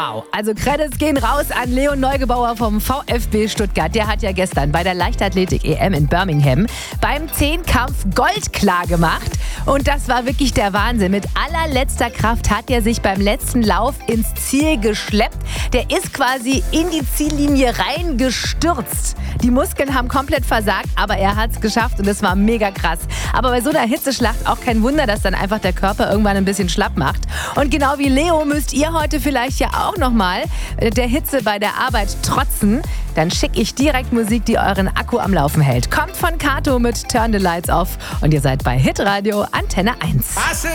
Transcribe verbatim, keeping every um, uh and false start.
Wow, also Credits gehen raus an Leon Neugebauer vom VfB Stuttgart. Der hat ja gestern bei der Leichtathletik-E M in Birmingham beim Zehnkampf Gold klar gemacht. Und das war wirklich der Wahnsinn. Mit allerletzter Kraft hat er sich beim letzten Lauf ins Ziel geschleppt. Der ist quasi in die Ziellinie reingestürzt. Die Muskeln haben komplett versagt, aber er hat es geschafft und es war mega krass. Aber bei so einer Hitzeschlacht auch kein Wunder, dass dann einfach der Körper irgendwann ein bisschen schlapp macht. Und genau wie Leo müsst ihr heute vielleicht ja auch nochmal der Hitze bei der Arbeit trotzen. Dann schicke ich direkt Musik, die euren Akku am Laufen hält. Kommt von Kato mit Turn the Lights Off und ihr seid bei Hitradio Antenne eins.